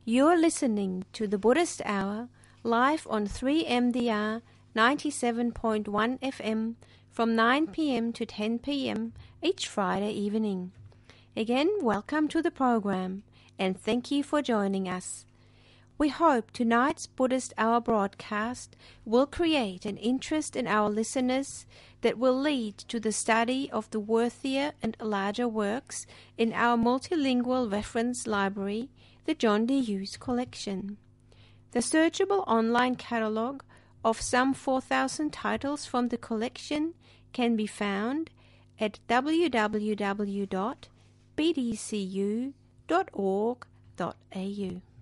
You're listening to the Buddhist Hour live on 3MDR 97.1 FM from 9 p.m. to 10 p.m. each Friday evening. Again, welcome to the program and thank you for joining us. We hope tonight's Buddhist Hour broadcast will create an interest in our listeners that will lead to the study of the worthier and larger works in our multilingual reference library, the John D. Hughes Collection. The searchable online catalogue of some 4,000 titles from the collection can be found at www.bdcu.org.au.